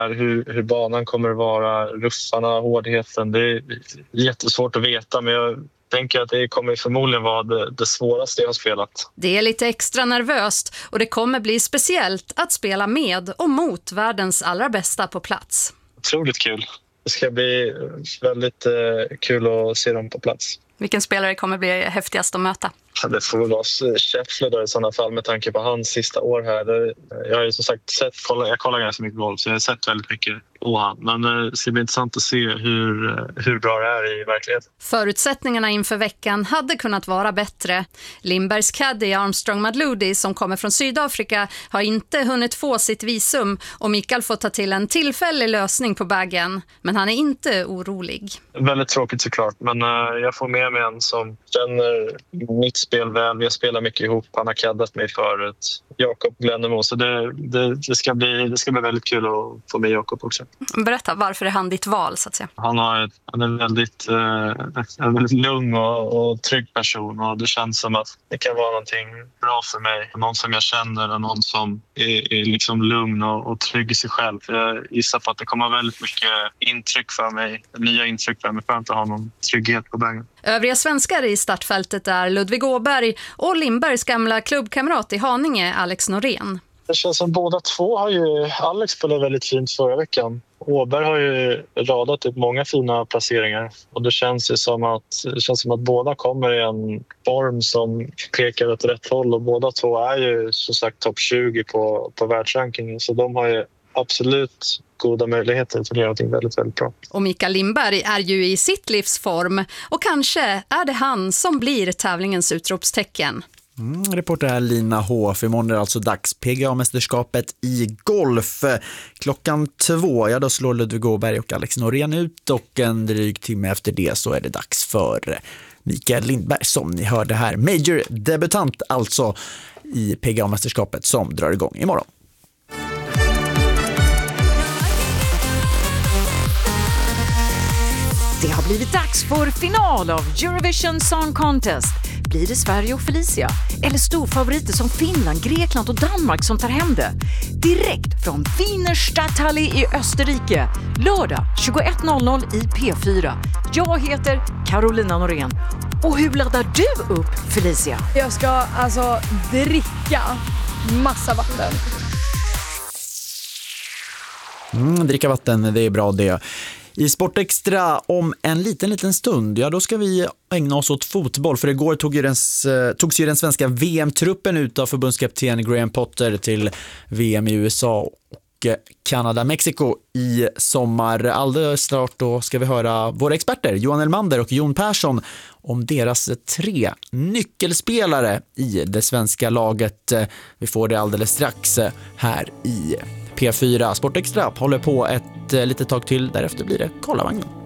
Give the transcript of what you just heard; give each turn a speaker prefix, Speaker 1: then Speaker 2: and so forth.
Speaker 1: hur banan kommer att vara, ruffarna, hårdheten. Det är jättesvårt att veta, men jag tänker att det kommer förmodligen vara det svåraste jag har spelat.
Speaker 2: Det är lite extra nervöst och det kommer bli speciellt att spela med och mot världens allra bästa på plats.
Speaker 1: Otroligt kul. Det ska bli väldigt kul att se dem på plats.
Speaker 2: Vilken spelare kommer bli häftigast att möta?
Speaker 1: Det får väl vara Scheffler då, i sådana fall, med tanke på hans sista år här. Jag har ju som sagt jag kollar ganska mycket golf, så jag har sett väldigt mycket på han. Men det ska bli intressant att se hur bra det är i verkligheten.
Speaker 2: Förutsättningarna inför veckan hade kunnat vara bättre. Lindbergs caddy Armstrong Madloudi, som kommer från Sydafrika, har inte hunnit få sitt visum och Mikael får ta till en tillfällig lösning på bagen. Men han är inte orolig.
Speaker 1: Väldigt tråkigt såklart, men jag får med mig en som känner mitt spel väl. Vi har spelat mycket ihop. Han har caddat mig förut. Jakob Glennemo. Så det ska bli väldigt kul att få med Jakob också.
Speaker 2: Berätta, varför är han ditt val så att säga?
Speaker 1: Han är en väldigt lugn och trygg person. Och det känns som att det kan vara någonting bra för mig. Någon som jag känner och någon som är liksom lugn och trygg i sig själv. För jag gissar på att det kommer väldigt mycket intryck för mig. Nya intryck för mig för att inte ha någon trygghet på vägen.
Speaker 2: Övriga svenskar i startfältet är Ludvig Åberg och Lindbergs gamla klubbkamrat i Haninge, Alex Norén.
Speaker 1: Det känns som båda två har ju... Alex spelade väldigt fint förra veckan. Åberg har ju radat upp många fina placeringar. Och det känns som att båda kommer i en form som pekar åt rätt håll. Och båda två är ju som sagt topp 20 på världsrankingen. Så de har ju absolut goda möjligheter att göra någonting väldigt, väldigt bra.
Speaker 2: Och Mikael Lindberg är ju i sitt livsform. Och kanske är det han som blir tävlingens utropstecken.
Speaker 3: Reporter här Lina Hof. Imorgon är det alltså dags PGA-mästerskapet i golf. 2:00, ja då slår Ludvig Åberg och Alex Norén ut, och en dryg timme efter det så är det dags för Mikael Lindberg, som ni hörde här. Major-debutant alltså i PGA-mästerskapet som drar igång imorgon.
Speaker 4: Det har blivit dags för final av Eurovision Song Contest. Blir det Sverige och Felicia? Eller storfavoriter som Finland, Grekland och Danmark som tar hem det? Direkt från Wiener Stadthalle i Österrike. Lördag 21:00 i P4. Jag heter Carolina Norén. Och hur laddar du upp, Felicia?
Speaker 5: Jag ska dricka massa vatten.
Speaker 3: Dricka vatten, det är bra det. I Sportextra om en liten stund, ja då ska vi ägna oss åt fotboll, för igår togs ju den svenska VM-truppen ut av förbundskapten Graham Potter till VM i USA och Kanada, Mexiko i sommar. Alldeles snart då ska vi höra våra experter Johan Elmander och Jon Persson om deras 3 nyckelspelare i det svenska laget. Vi får det alldeles strax här i P4. Sportextra håller på ett litet tag till, därefter blir det Karlavagnen.